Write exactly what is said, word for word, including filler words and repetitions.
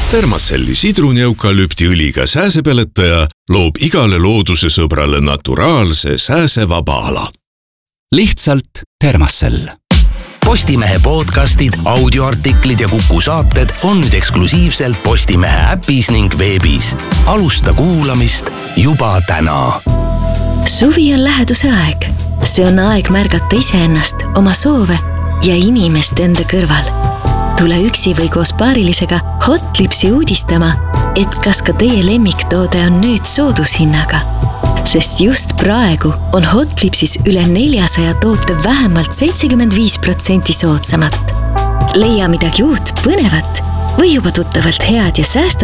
Thermacelli sidruneukalüptiõliga sääsepeletaja loob igale looduse sõbrale naturaalse sääsevaba ala. Lihtsalt Thermacell. Postimehe podcastid, audioartiklid ja Kuku saated on nüüd eksklusiivselt Postimehe äpis ning veebis. Alusta kuulamist juba täna. Suvi on läheduse aeg. See on aeg märgata iseennast, oma soove ja inimest enda kõrval. Tule üksi või koos paarilisega Hotlipsi uudistama, et kas ka teie lemmiktoode on nüüd soodushinnaga. Sest just praegu on Hotlipsis üle neljasaja toote vähemalt seitsekümmend viis protsenti soodsamat. Leia midagi uut, põnevat või juba tuttavalt head ja säästa